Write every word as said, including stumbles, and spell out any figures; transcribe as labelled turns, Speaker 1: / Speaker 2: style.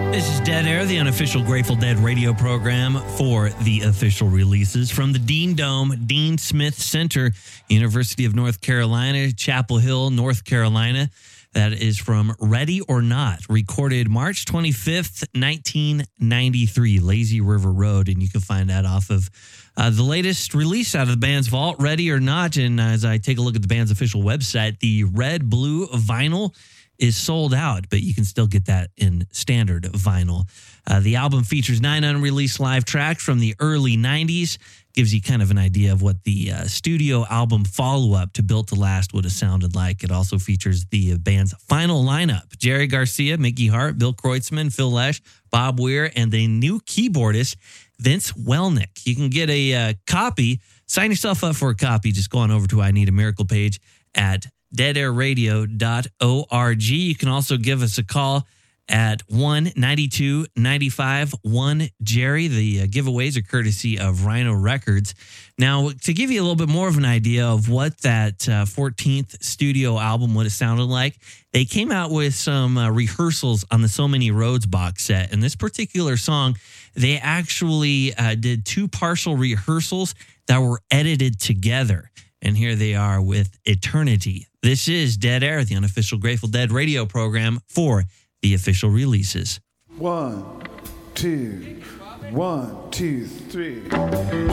Speaker 1: This is Dead Air, the unofficial Grateful Dead radio program for the official releases from the Dean Dome, Dean Smith Center, University of North Carolina, Chapel Hill, North Carolina. That is from Ready or Not, recorded March twenty-fifth, nineteen ninety-three, Lazy River Road. And you can find that off of uh, the latest release out of the band's vault, Ready or Not. And as I take a look at the band's official website, the red blue vinyl is sold out, but you can still get that in standard vinyl. Uh, the album features nine unreleased live tracks from the early nineties. Gives you kind of an idea of what the uh, studio album follow-up to Built to Last would have sounded like. It also features the band's final lineup: Jerry Garcia, Mickey Hart, Bill Kreutzmann, Phil Lesh, Bob Weir, and the new keyboardist, Vince Welnick. You can get a uh, copy. Sign yourself up for a copy. Just go on over to I Need a Miracle page at dead air radio dot org. You can also give us a call at one ninety-two ninety-five one Jerry. The uh, giveaways are courtesy of Rhino Records. Now, to give you a little bit more of an idea of what that uh, fourteenth studio album would have sounded like, they came out with some uh, rehearsals on the So Many Roads box set. And this particular song, they actually uh, did two partial rehearsals that were edited together. And here they are with Eternity. This is Dead Air, the unofficial Grateful Dead radio program for the official releases.
Speaker 2: One, two, one, two, three.